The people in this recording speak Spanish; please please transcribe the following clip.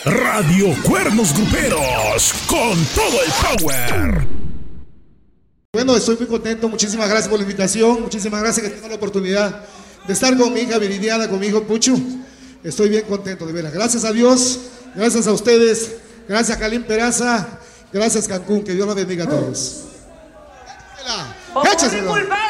Radio Cuernos Gruperos, con todo el power. Bueno, estoy muy contento, muchísimas gracias por la invitación, muchísimas gracias que tengo la oportunidad de estar con mi hija Viridiana, con mi hijo Pucho. Estoy bien contento, de veras. Gracias a Dios, gracias a ustedes, gracias a Calín Peraza, gracias Cancún, que Dios los bendiga a todos. ¡Échasela!